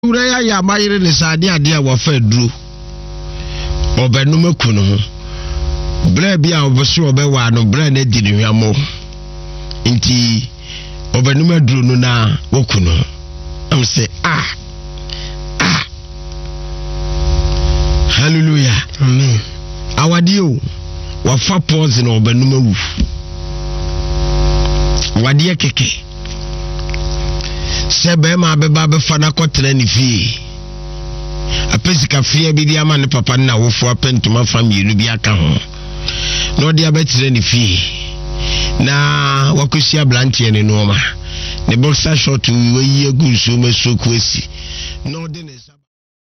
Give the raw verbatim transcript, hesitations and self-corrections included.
ura ya ya mayire ne sade ade a wo fa duro obenum ku no bra bia oboso obewa no bra na di ne hwamo nti obenum aduro no na woku no am say ah ah hallelujah amen awadio wa fa pause no obenum awu wadie keke sebe ma beba be fa na kotre ni fi apesika fie bi dia ma ne papa na wofo apentuma family bi aka ho no dia betre ni fi na wakosia blanche ne no ma ne boxer short we yi egu so me so kwesi no de ne